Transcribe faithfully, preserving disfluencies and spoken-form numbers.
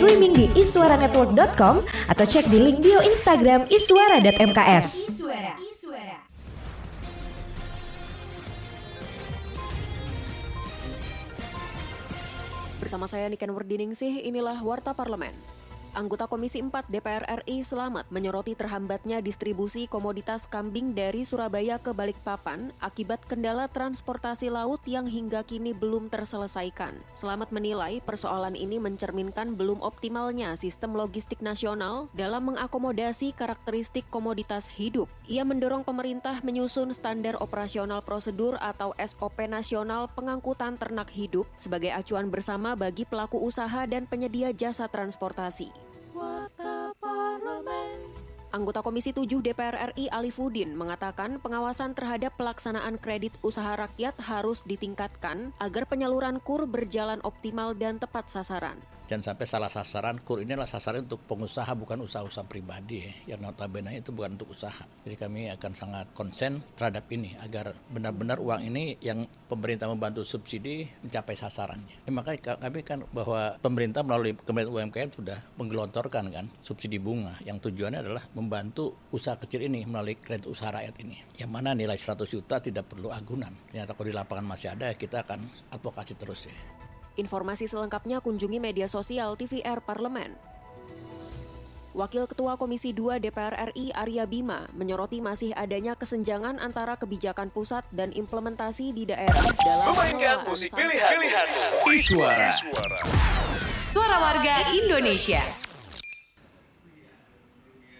streaming di iswara network dot com atau cek di link bio Instagram iswara dot m k s. Bersama saya Niken Werdiningsih, inilah Warta Parlemen. Anggota Komisi empat D P R R I Selamat menyoroti terhambatnya distribusi komoditas kambing dari Surabaya ke Balikpapan akibat kendala transportasi laut yang hingga kini belum terselesaikan. Selamat menilai persoalan ini mencerminkan belum optimalnya sistem logistik nasional dalam mengakomodasi karakteristik komoditas hidup. Ia mendorong pemerintah menyusun standar operasional prosedur atau S O P nasional pengangkutan ternak hidup sebagai acuan bersama bagi pelaku usaha dan penyedia jasa transportasi. Anggota Komisi tujuh D P R R I Alifuddin mengatakan pengawasan terhadap pelaksanaan kredit usaha rakyat harus ditingkatkan agar penyaluran K U R berjalan optimal dan tepat sasaran. Jangan sampai salah sasaran. K U R ini adalah sasaran untuk pengusaha, bukan usaha-usaha pribadi ya. Yang notabene itu bukan untuk usaha. Jadi kami akan sangat konsen terhadap ini agar benar-benar uang ini yang pemerintah membantu subsidi mencapai sasarannya. Ya, makanya kami kan bahwa pemerintah melalui Kementerian U M K M sudah menggelontorkan kan subsidi bunga yang tujuannya adalah membantu usaha kecil ini melalui kredit usaha rakyat ini. Yang mana nilai seratus juta tidak perlu agunan. Ternyata kalau di lapangan masih ada, kita akan advokasi terus ya. Informasi selengkapnya kunjungi media sosial T V R Parlemen. Wakil Ketua Komisi dua D P R R I Arya Bima menyoroti masih adanya kesenjangan antara kebijakan pusat dan implementasi di daerah dalam memainkan musik pilihan. Pilihan. Iswara. Suara warga Indonesia.